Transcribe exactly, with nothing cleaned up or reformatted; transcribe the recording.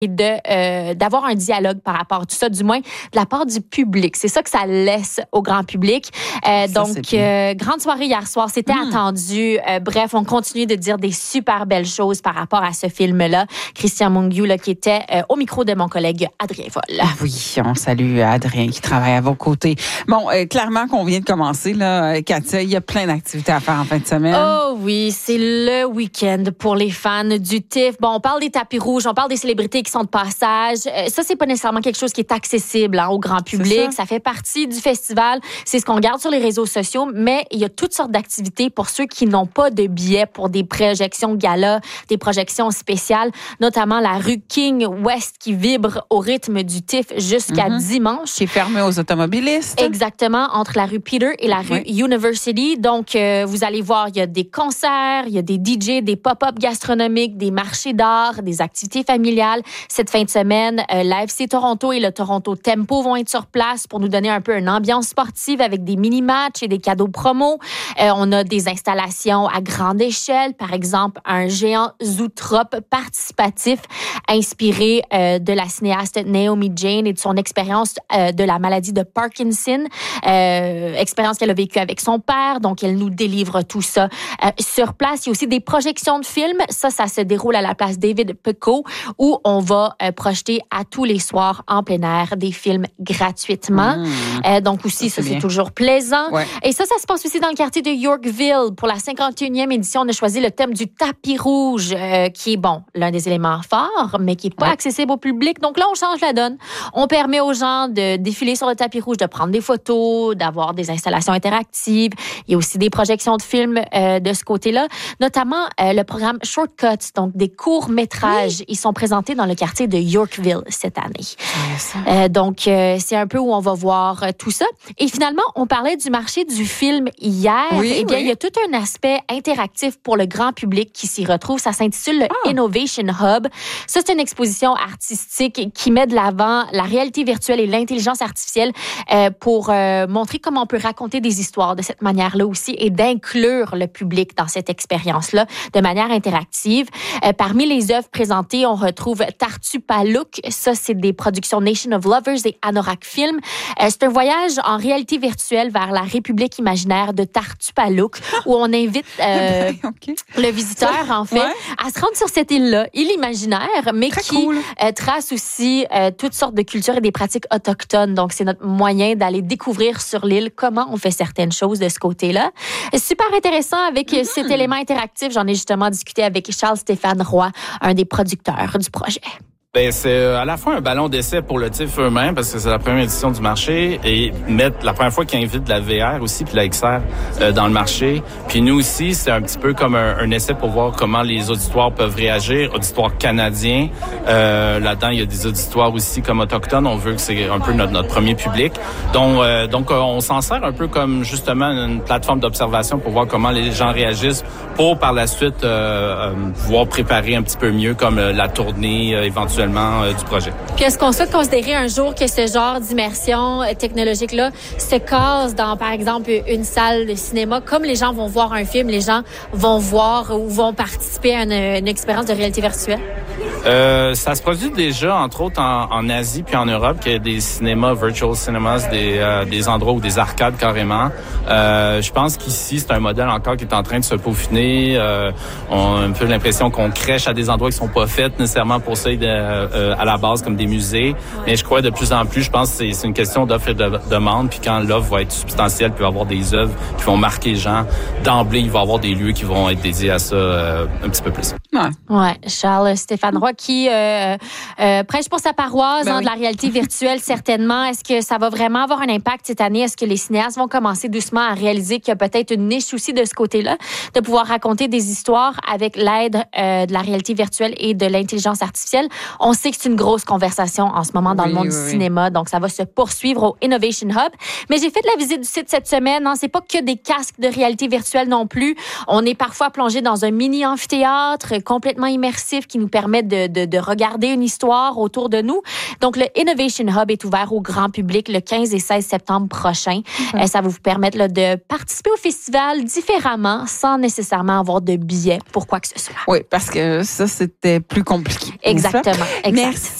et de euh, d'avoir un dialogue par rapport à tout ça, du moins de la part du public. C'est ça que ça laisse au grand public. Euh, ça, donc, euh, grande soirée hier soir, c'était mmh. attendu. Euh, bref, on continue de dire des super belles choses par rapport à ce film-là. Christian Mungiu, là, qui était euh, au micro de mon collègue Adrien Foll. Oui, on salue Adrien qui travaille à vos côtés. Bon, euh, clairement qu'on vient de commencer, là, Katia, il y a plein d'activités à faire en fin de semaine. Oh oui, c'est le week-end pour les fans du T I F F. Bon, on parle des tapis rouges, on parle des célébrités qui sont de passage. Euh, ça, c'est pas nécessairement quelque chose qui est accessible hein, au grand public. Ça. ça fait partie du festival. C'est ce qu'on regarde sur les réseaux sociaux, mais il y a toutes sortes d'activités pour ceux qui n'ont pas de billets pour des projections gala, des projections spéciales, notamment la rue King West qui vibre au rythme du T I F F jusqu'à mm-hmm. dimanche. Qui est fermée aux automobilistes. Exactement, entre la rue Peter et la rue oui. University. Donc, euh, vous allez voir, il y a des concerts, il y a des D J, des pop-up gastronomiques, des marchés d'art, des activités familiales. Cette fin de semaine, euh, l'A F C Toronto et le Toronto Tempo vont être sur place pour nous donner un peu une ambiance sportive avec des mini-matchs et des cadeaux promo. Euh, on a des installations à grande échelle, par exemple un géant zootrope participatif inspiré euh, de la cinéaste Naomi Jane et de son expérience euh, de la maladie de Parkinson, euh, expérience qu'elle a vécue avec son père. Donc, elle nous délivre tout ça euh, sur place. Il y a aussi des projections de films. Ça, ça se déroule à la place David Picot où on va euh, projeter à tous les soirs en plein air des films gratuitement. Mmh. Euh, donc aussi, ça, ça c'est, c'est toujours plaisant. Ouais. Et ça, ça se passe aussi dans le quartier de Yorkville. Pour la cinquante et unième édition, on a choisi le thème du tapis rouge, euh, qui est, bon, l'un des éléments forts, mais qui n'est pas ouais. accessible au public. Donc là, on change la donne. On permet aux gens de défiler sur le tapis rouge, de prendre des photos, d'avoir des installations interactives. Il y a aussi des projections de films euh, de ce côté-là, notamment euh, le programme Shortcuts, donc des courts-métrages. Oui. Ils sont présentés dans le quartier de Yorkville cette année. Oui, euh, donc, euh, c'est un peu où on va voir euh, tout ça. Et finalement, on parlait du marché du film hier. Oui, eh bien, oui. il y a tout un aspect interactif pour le grand public qui s'y retrouve. Ça s'intitule le ah. Innovation Hub. Ça, c'est une exposition artistique qui met de l'avant la réalité virtuelle et l'intelligence artificielle euh, pour euh, montrer comment on peut raconter des histoires de cette manière-là aussi et d'inclure le public dans cette expérience-là de manière interactive. Euh, parmi les œuvres présentées, on retrouve Tartupaluk. Ça, c'est des productions Nation of Lovers et Anorak Film. Euh, c'est un voyage en réalité virtuelle vers la République imaginaire de Tartupaluk où on invite euh, okay. le visiteur, en fait, ouais. à se rendre sur cette île-là, île imaginaire, mais Très qui cool. euh, trace aussi euh, toutes sortes de cultures et des pratiques autochtones. Donc, c'est notre moyen d'aller découvrir sur l'île comment on fait certaines choses de ce côté-là. Super intéressant avec mm-hmm. cet élément interactif. J'en ai justement discuté avec Charles-Stéphane Roy, un des producteurs du projet. Ben c'est à la fois un ballon d'essai pour le T I F F eux-mêmes parce que c'est la première édition du marché et mettre la première fois qu'ils invitent de la V R aussi puis la X R euh, dans le marché. Puis nous aussi, c'est un petit peu comme un, un essai pour voir comment les auditoires peuvent réagir, auditoires canadiens. Euh, là-dedans, il y a des auditoires aussi comme autochtones. On veut que c'est un peu notre, notre premier public. Donc, euh, donc on s'en sert un peu comme justement une plateforme d'observation pour voir comment les gens réagissent pour par la suite euh, euh, pouvoir préparer un petit peu mieux comme euh, la tournée euh, éventuelle Euh, du projet. Puis est-ce qu'on souhaite considérer un jour que ce genre d'immersion technologique-là se case dans, par exemple, une salle de cinéma? Comme les gens vont voir un film, les gens vont voir ou vont participer à une, une expérience de réalité virtuelle? Euh, ça se produit déjà, entre autres, en, en Asie puis en Europe, qu'il y a des cinémas, virtual cinemas, des, euh, des endroits ou des arcades carrément. Euh, je pense qu'ici, c'est un modèle encore qui est en train de se peaufiner. Euh, on a un peu l'impression qu'on crèche à des endroits qui sont pas faits nécessairement pour ça de, euh, à la base comme des musées. Mais je crois de plus en plus, je pense que c'est, c'est une question d'offre et de demande. Puis quand l'offre va être substantielle, puis il va y avoir des œuvres qui vont marquer les gens, d'emblée, il va y avoir des lieux qui vont être dédiés à ça euh, un petit peu plus. Ouais. Ouais. Charles Stéphane Roy qui euh, euh, prêche pour sa paroisse ben hein, oui. de la réalité virtuelle, certainement. Est-ce que ça va vraiment avoir un impact cette année? Est-ce que les cinéastes vont commencer doucement à réaliser qu'il y a peut-être une niche aussi de ce côté-là, de pouvoir raconter des histoires avec l'aide euh, de la réalité virtuelle et de l'intelligence artificielle? On sait que c'est une grosse conversation en ce moment dans oui, le monde oui, du oui. cinéma, donc ça va se poursuivre au Innovation Hub. Mais j'ai fait de la visite du site cette semaine. Hein. C'est pas que des casques de réalité virtuelle non plus. On est parfois plongé dans un mini amphithéâtre complètement immersif qui nous permet de, de, de regarder une histoire autour de nous. Donc, le Innovation Hub est ouvert au grand public le quinze et seize septembre prochain. Mm-hmm. Euh, ça va vous permettre là, de participer au festival différemment sans nécessairement avoir de billets pour quoi que ce soit. Oui, parce que ça, c'était plus compliqué. Exactement. Exact. Merci.